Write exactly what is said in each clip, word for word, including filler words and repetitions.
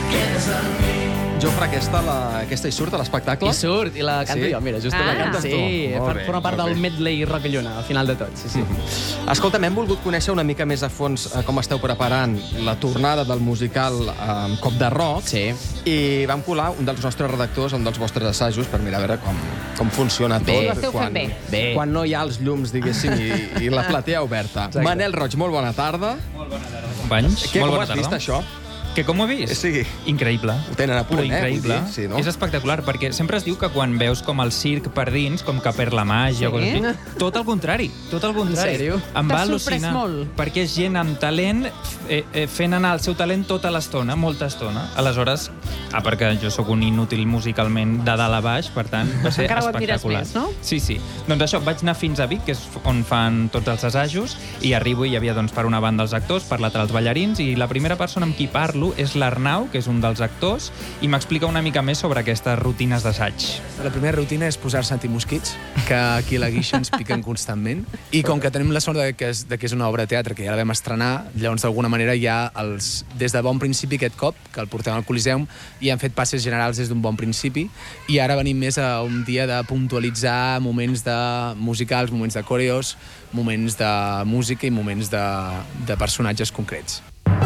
Jofre, aquesta, la, aquesta hi surt a l'espectacle? Hi surt, i la canto Sí? jo, mira, just Ah. la La canto. cantes tu? Sí, Molt bé, forma part molt del bé. medley rockallona, al final de tot, sí, sí. Mm-hmm. Escolta, hem volgut conèixer una mica més a fons eh, com esteu preparant la tornada del musical eh, Cop de Rock. Sí. I vam colar un dels nostres redactors, un dels vostres assajos, per mirar a veure com, com funciona tot. Bé. Ho esteu fent bé. Bé. Quan no hi ha els llums, diguéssim, i, i la platea oberta. Exacte. Manel Roig, molt bona tarda. Companys, Què, molt com bona has tarda. vist, això? Que com ho he vist? Sí. Increïble. Ho tenen a punt, Però increïble. eh? Vull dir, sí, no? És espectacular, perquè sempre es diu que quan veus com el circ per dins, com que perd la màgia, Sí? o coses així, tot el contrari, tot el contrari. En sèrio? Em T'ha va sorprès al·lucinar, molt? perquè és gent amb talent eh, eh, fent anar el seu talent tota l'estona, molta estona. Aleshores, ah, perquè jo sóc un inútil musicalment de dalt a baix, per tant, va ser Encara ho admires espectacular. més, no? Sí, sí. Doncs això, vaig anar fins a Vic, que és on fan tots els assajos, i arribo i hi havia, doncs, per una banda els actors, per l'altra els ballarins, i la primera persona amb qui parlo és l'Arnau, que és un dels actors, i m'explica una mica més sobre aquestes rutines d'assaig. La primera rutina és posar-se antimosquits, que aquí a la guixa ens piquen constantment. I com que tenim la sort de que és, de que és una obra de teatre que ja la vam estrenar, llavors d'alguna manera ja els, des de bon principi aquest cop, que el portem al Coliseum, i han fet passes generals des d'un bon principi, i ara venim més a un dia de puntualitzar moments de musicals, moments de coreos, moments de música i moments de, de personatges concrets.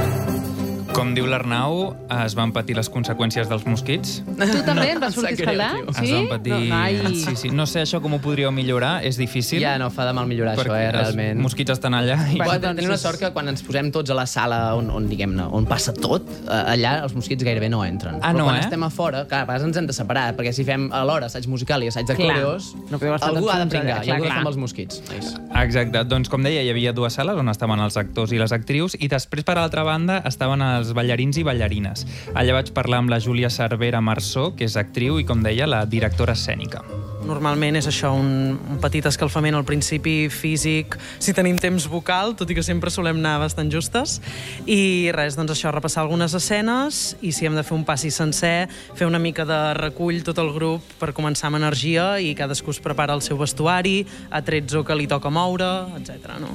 Com diu l'Arnau, es van patir les conseqüències dels mosquits. Tu també en vas em sap sortir greu, escaldar? tio. Sí? Es van patir... No, ai. Sí, sí. No sé això com ho podríeu millorar, és difícil. Ja no fa de mal millorar això, eh, realment. Els mosquits estan allà. I... Bueno, Bueno, doncs tenim la és- sort que quan ens posem tots a la sala on, on diguem-ne, on passa tot, eh, allà els mosquits gairebé no entren. Ah, Però no, quan eh? estem a fora, clar, a vegades ens hem de separar, perquè si fem alhora assaig musical i assaig de Clar. coreos, No podeu estar algú tots ha de junts pringar, allà, i algú ha de clar, fer amb clar. els mosquits. Nice. Exacte. Doncs, com deia, hi havia dues sales on estaven els actors i les actrius, i després, per altra banda, estaven els ballarins i ballarines. Allà vaig parlar amb la Júlia Cervera Marsó, que és actriu i, com deia, la directora escènica. Normalment és això, un, un petit escalfament al principi físic, si tenim temps vocal, tot i que sempre solem anar bastant justes. I res, doncs això, repassar algunes escenes i si hem de fer un passi sencer, fer una mica de recull tot el grup per començar amb energia i cadascú es prepara el seu vestuari, atrezzo que li toca moure, etcètera. No?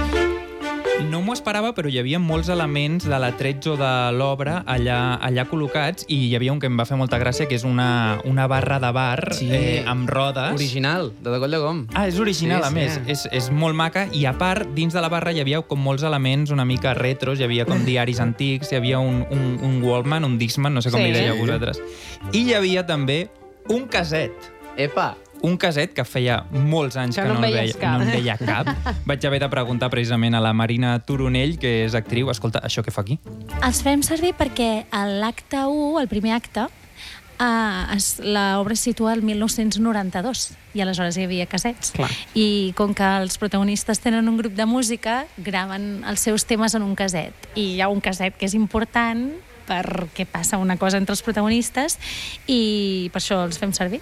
No m'ho esperava, però hi havia molts elements de l'atrezzo de l'obra allà, allà col·locats, i hi havia un que em va fer molta gràcia, que és una, una barra de bar Sí. eh, amb rodes. Original, de Degoll de Gom. Ah, és original, Sí, a sí. més. És, és molt maca, i a part, dins de la barra hi havia com molts elements una mica retros, hi havia com diaris antics, hi havia un, un, un Walkman, un Discman, no sé com Sí. li dèieu vosaltres. I hi havia també un caset. Epa! Un caset que feia molts anys Que que no no, en el veies veia, cap. no en veia cap. Vaig haver de preguntar precisament a la Marina Turonell, que és actriu. Escolta, això què fa aquí? Els fem servir perquè a l'acte u, el primer acte, uh, es, l'obra es situa el mil nou-cents noranta-dos i aleshores hi havia casets. Clar. I com que els protagonistes tenen un grup de música, graven els seus temes en un caset. I hi ha un caset que és important perquè passa una cosa entre els protagonistes i per això els fem servir.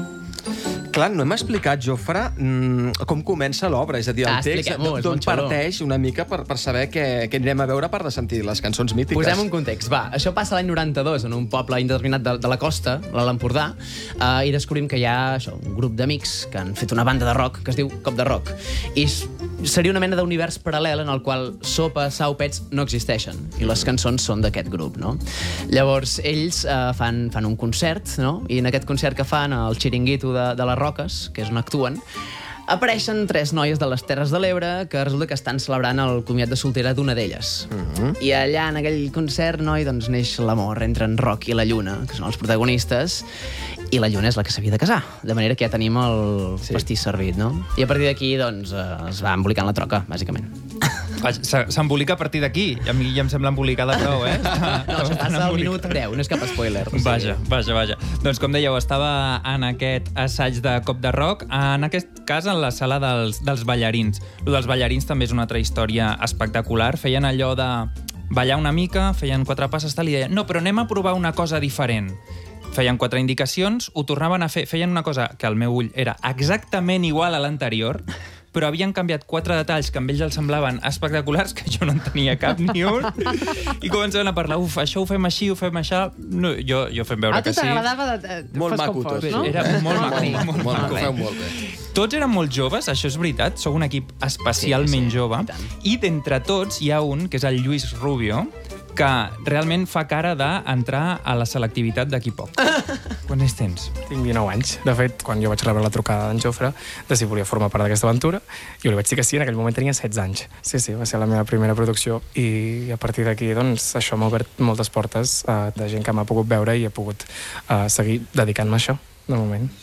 Clar, no hem explicat, Jofre, mm, com comença l'obra, és a dir, el Ah, text, expliquem-ho, és d'on molt xulo. parteix una mica per, per saber què, què anirem a veure per de sentir les cançons mítiques. Posem un context, va. Això passa l'any noranta-dos en un poble indeterminat de, de la costa, a l'Empordà, eh, i descobrim que hi ha això, un grup d'amics que han fet una banda de rock que es diu Cop de Rock. I s- seria una mena d'univers paral·lel en el qual sopa, sau, pets no existeixen i les cançons són d'aquest grup, no? Llavors, ells eh, fan, fan un concert, no? I en aquest concert que fan al Xiringuito de, de les Roques, que és on actuen, apareixen tres noies de les Terres de l'Ebre que resulta que estan celebrant el comiat de soltera d'una d'elles. Mm-hmm. I allà, en aquell concert, noi, doncs neix l'amor entre en Roc i la Lluna, que són els protagonistes, i la Lluna és la que s'havia de casar. De manera que ja tenim el sí. pastís servit, no? I a partir d'aquí, doncs, eh, es va embolicant la troca, bàsicament. Vaja, se- S'embolica a partir d'aquí. A mi ja em sembla embolicada prou, eh? Està, No, això passa al minut deu, no és cap spoiler. O sigui. Vaja, vaja, vaja. Doncs com dèieu, estava en aquest assaig de Cop de Rock, en aquest cas en la sala dels, dels ballarins. Lo dels ballarins també és una altra història espectacular. Feien allò de ballar una mica, feien quatre passes tal, i deien, no, però anem a provar una cosa diferent. Feien quatre indicacions, ho tornaven a fer, feien una cosa que al meu ull era exactament igual a l'anterior, però havien canviat quatre detalls que amb ells els semblaven espectaculars, que jo no en tenia cap ni un, i començaven a parlar, uf, això ho fem així, ho fem això... No, jo, jo fem veure A tu que sí. t'agradava de, de, Molt fos maco com fos, tot. no? Era molt maco, bonic. molt, Molt maco. maco, feu molt bé. Tots eren molt joves, això és veritat, sou un equip especialment Sí, sí, jove, i tant. i d'entre tots hi ha un, que és el Lluís Rubio, que realment fa cara d'entrar a la selectivitat d'aquí poc. Quants anys tens? Tinc dinou anys. De fet, quan jo vaig rebre la trucada d'en Jofre de si volia formar part d'aquesta aventura, jo li vaig dir que sí, en aquell moment tenia setze anys. Sí, sí, va ser la meva primera producció i a partir d'aquí, doncs, això m'ha obert moltes portes uh, de gent que m'ha pogut veure i he pogut uh, seguir dedicant-me a això, de moment.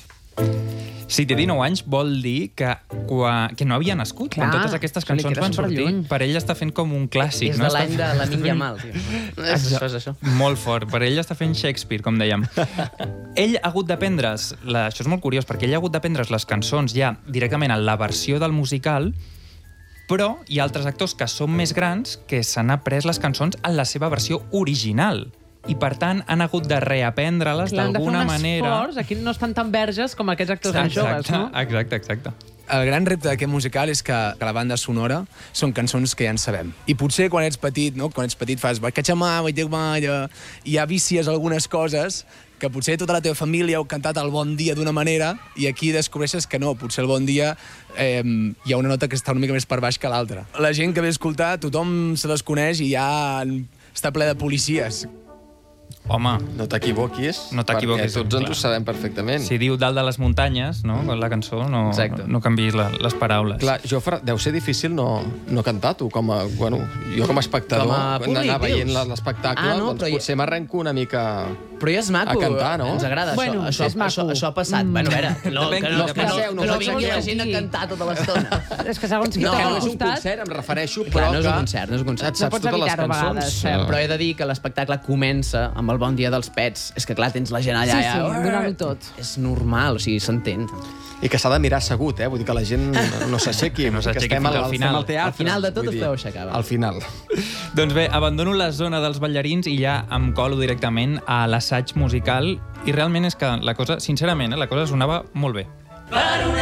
Si té dinou anys vol dir que, quan, que no havia nascut Clar, quan totes aquestes això li cançons queda van sortir. superlluny. Per ell està fent com un clàssic. És no? de l'any Està de la fent- Minja Mal, tio. És això, és això. Molt fort. Per ell està fent Shakespeare, com dèiem. Ell ha hagut d'aprendre's... La... Això és molt curiós, perquè ell ha hagut d'aprendre's les cançons ja directament en la versió del musical, però hi ha altres actors que són més grans que s'han après les cançons en la seva versió original. I, per tant, han hagut de reaprendre-les Clar, han de fer d'alguna un manera. esforç. Aquí no estan tan verges com aquests actors tan joves, Exacte, no? exacte, exacte. El gran repte d'aquest musical és que, que la banda sonora són cançons que ja en sabem. I potser quan ets petit, no? Quan ets petit fas «Bacatxamà, bacatxamà», i ja vicies algunes coses que potser tota la teva família heu cantat el Bon Dia d'una manera i aquí descobreixes que no, potser el Bon Dia eh, hi ha una nota que està una mica més per baix que l'altra. La gent que ve a escoltar, tothom se les coneix i ja està ple de policies. Home, No t'equivoquis, No t'equivoquis, perquè tots clar. ens ho sabem perfectament. si diu dalt de les muntanyes, no? La cançó, no, Exacte. no canviïs la, les paraules. Clar, Jofre, deu ser difícil no, no cantar, tu, com a... Bueno, jo com a espectador, Com a públic, anar veient dius? la- l'espectacle, Ah, no, doncs però jo- potser m'arrenco una mica... Però ja és maco. A cantar, no? Ens agrada Bueno, això. és Això, maco. això, això ha passat. Mm. Bueno, a veure, que no, Depèn que qui, no, depèn que no, qui. que no, No vingui la faig gent a aquí. cantar tota l'estona. És que segons qui No, té No, al no és un costat... concert, em refereixo, Clar, però no és un que concert, no és un concert. et saps pots totes les evitar-ho a cançons. vegades, eh? Però he de dir que l'espectacle comença amb el Bon Dia dels Pets. És que, clar, tens la gent allà... Sí, ja, sí, donant-ho tot. És normal, o sigui, s'entén. I que s'ha de mirar assegut, eh? Vull dir que la gent no s'aixequi. no s'aixequi estem fins al al, final. estem al teatre. Al final de tot vull us dir, podeu aixecar, va. Al final. Doncs bé, abandono la zona dels ballarins i ja em colo directament a l'assaig musical i realment és que la cosa, sincerament, eh, la cosa sonava molt bé.